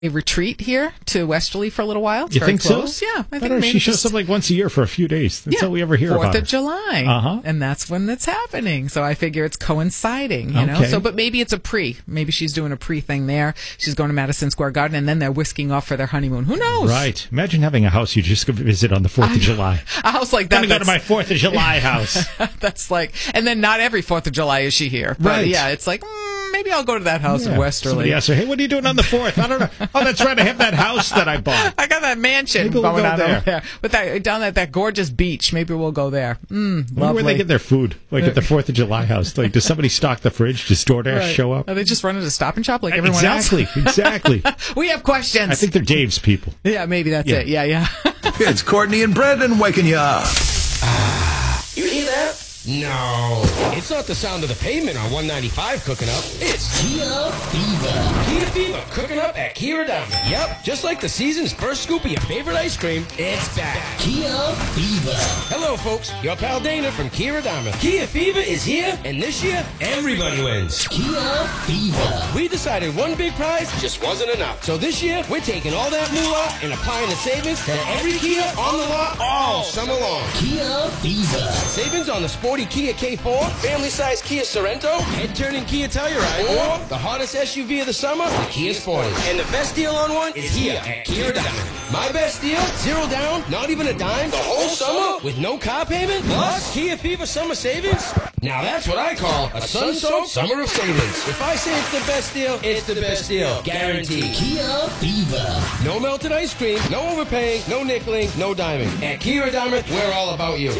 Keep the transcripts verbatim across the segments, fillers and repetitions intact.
a retreat here to Westerly for a little while. It's you very think close. so? Yeah, I I think know, maybe she shows just, up like once a year for a few days. That's yeah, all we ever hear Fourth about of her. July, Uh-huh. and that's when it's happening. So I figure it's coinciding, you know. Okay. So, but maybe it's a pre. Maybe she's doing a pre thing there. She's going to Madison Square Garden, and then they're whisking off for their honeymoon. Who knows? Right. Imagine having a house you just go visit on the Fourth of July. A house like that. I'm gonna go to my Fourth of July house. That's like, and then not every Fourth of July is she here. But Right. yeah, it's like. Mm, Maybe I'll go to that house Yeah. in Westerly. Somebody asked her, hey, what are you doing on the fourth? I don't know. Oh, that's right. I have that house that I bought. I got that mansion Maybe we'll going go on there. over there. With that, down at that gorgeous beach. Maybe we'll go there. Mm, I wonder lovely. where they get their food, like at the Fourth of July house. Like, does somebody stock the fridge? Does DoorDash Right. show up? Are they just running to Stop and Shop like everyone exactly, else? exactly. We have questions. I think they're Dave's people. Yeah, maybe that's Yeah. it. Yeah, yeah. It's Courtney and Brandon waking you up. You hear that? No. It's not the sound of the pavement on one ninety-five cooking up. It's Kia Fever. Kia Fever cooking up at Kia Diamond. Yep, just like the season's first scoop of your favorite ice cream, it's back. Kia Fever. Hello, folks. Your pal Dana from Kia Diamond. Kia Fever is here, and this year, everybody wins. Kia Fever. We decided one big prize just wasn't enough. So this year, we're taking all that moolah and applying the savings to every Kia on the lot all summer long. Kia Fever. Savings on the sporty Kia K four, family-size Kia Sorento, head-turning Kia Telluride, or the hottest S U V of the summer, the Kia Sportage. And the best deal on one is here at Kia Diamond. My best deal, zero down, not even a dime, the whole summer with no car payment, plus Kia Fever summer savings. Now that's what I call a sun-soaked summer of savings. If I say it's the best deal, it's the best deal. Guaranteed. Kia Fever. No melted ice cream, no overpaying, no nickeling, no diming. At Kia Diamond, we're all about you.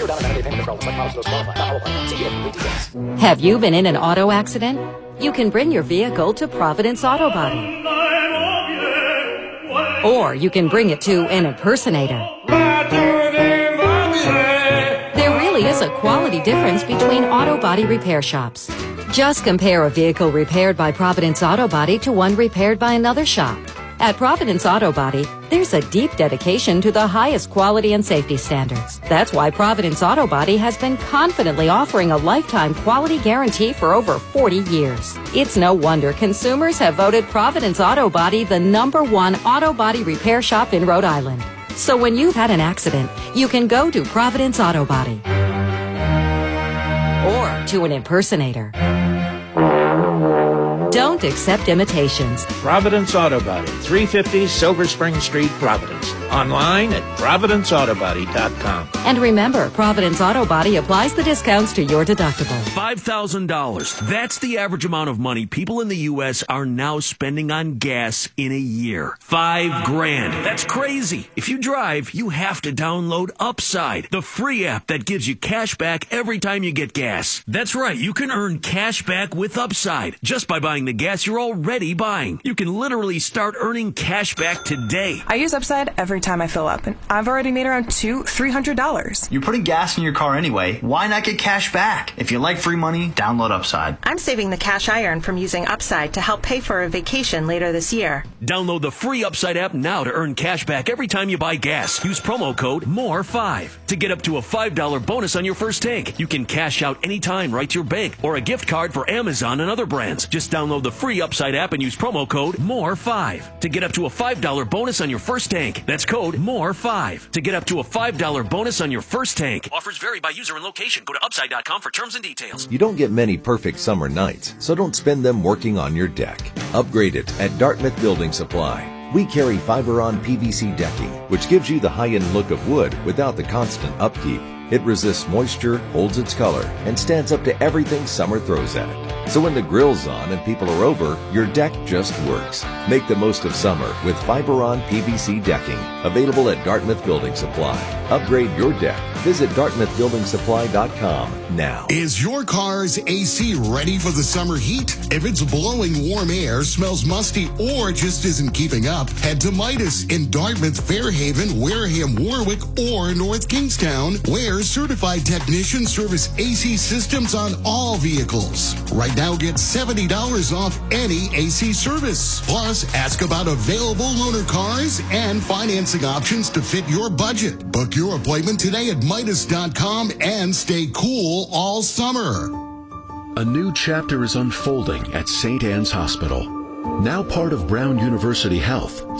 Have you been in an auto accident? You can bring your vehicle to Providence Auto Body. Or you can bring it to an impersonator. There really is a quality difference between auto body repair shops. Just compare a vehicle repaired by Providence Auto Body to one repaired by another shop. At Providence Auto Body, there's a deep dedication to the highest quality and safety standards. That's why Providence Auto Body has been confidently offering a lifetime quality guarantee for over forty years. It's no wonder consumers have voted Providence Auto Body the number one auto body repair shop in Rhode Island. So when you've had an accident, you can go to Providence Auto Body or to an impersonator. Don't accept imitations. Providence Auto Body, three fifty Silver Spring Street, Providence. Online at providence auto body dot com. And remember, Providence Auto Body applies the discounts to your deductible. five thousand dollars. That's the average amount of money people in the U S are now spending on gas in a year. Five grand. That's crazy. If you drive, you have to download Upside, the free app that gives you cash back every time you get gas. That's right. You can earn cash back with Upside just by buying the gas you're already buying. You can literally start earning cash back today. I use Upside every time I fill up, and I've already made around two, three hundred dollars. You're putting gas in your car anyway. Why not get cash back? If you like free money, download Upside. I'm saving the cash I earn from using Upside to help pay for a vacation later this year. Download the free Upside app now to earn cash back every time you buy gas. Use promo code M O R E five to get up to a five dollars bonus on your first tank. You can cash out anytime right to your bank or a gift card for Amazon and other brands. Just download the free Upside app and use promo code M O R E five to get up to a five dollars bonus on your first tank. That's code M O R E five to get up to a five dollars bonus on your first tank. Offers vary by user and location. Go to upside dot com for terms and details. You don't get many perfect summer nights, so don't spend them working on your deck. Upgrade it at Dartmouth Building Supply. We carry Fiberon P V C decking, which gives you the high-end look of wood without the constant upkeep. It resists moisture, holds its color, and stands up to everything summer throws at it. So when the grill's on and people are over, your deck just works. Make the most of summer with Fiberon P V C decking, available at Dartmouth Building Supply. Upgrade your deck. Visit dartmouth building supply dot com now. Is your car's A C ready for the summer heat? If it's blowing warm air, smells musty, or just isn't keeping up, head to Midas in Dartmouth, Fairhaven, Wareham, Warwick, or North Kingstown, where certified technicians service A C systems on all vehicles. Right now, get seventy dollars off any A C service. Plus, ask about available loaner cars and financing options to fit your budget. Book your appointment today at midas dot com and stay cool all summer. A new chapter is unfolding at Saint Anne's Hospital. Now part of Brown University Health,